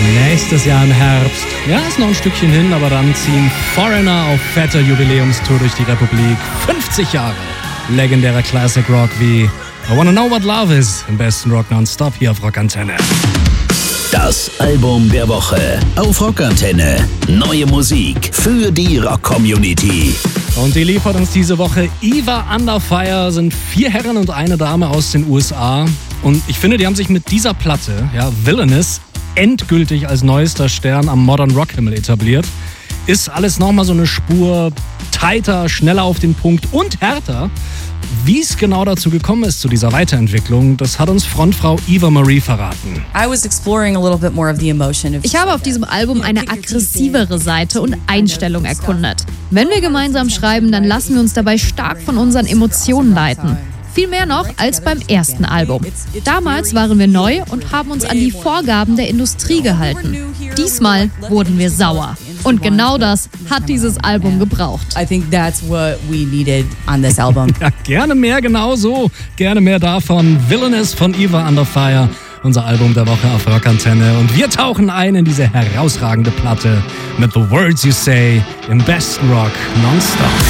Nächstes Jahr im Herbst. Ja, ist noch ein Stückchen hin, aber dann ziehen Foreigner auf fetter Jubiläumstour durch die Republik. 50 Jahre legendärer Classic Rock wie I Wanna Know What Love Is im besten Rock Nonstop hier auf Rockantenne. Das Album der Woche auf Rockantenne. Neue Musik für die Rock-Community. Und die liefert uns diese Woche Eva Under Fire, sind 4 Herren und eine Dame aus den USA. Und ich finde, die haben sich mit dieser Platte, Villainous, endgültig als neuester Stern am Modern Rock Himmel etabliert. Ist alles nochmal so eine Spur tighter, schneller auf den Punkt und härter. Wie es genau dazu gekommen ist, zu dieser Weiterentwicklung, das hat uns Frontfrau Eva Marie verraten. Ich habe auf diesem Album eine aggressivere Seite und Einstellung erkundet. Wenn wir gemeinsam schreiben, dann lassen wir uns dabei stark von unseren Emotionen leiten. Viel mehr noch als beim ersten Album. Damals waren wir neu und haben uns an die Vorgaben der Industrie gehalten. Diesmal wurden wir sauer. Und genau das hat dieses Album gebraucht. I think that's what we needed on this album. Ja, gerne mehr genauso. Gerne mehr davon. Villainous von Eva Under Fire. Unser Album der Woche auf Rockantenne. Und wir tauchen ein in diese herausragende Platte mit The Words You Say im besten Rock nonstop.